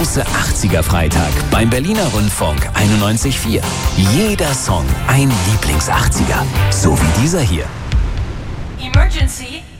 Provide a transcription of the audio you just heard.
große 80er-Freitag beim Berliner Rundfunk 91.4. Jeder Song ein Lieblings-80er, so wie dieser hier. Emergency.